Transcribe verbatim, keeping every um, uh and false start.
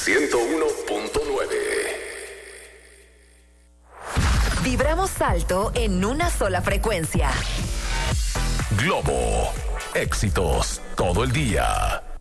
ciento uno punto nueve. Vibramos alto en una sola frecuencia. Globo. Éxitos todo el día.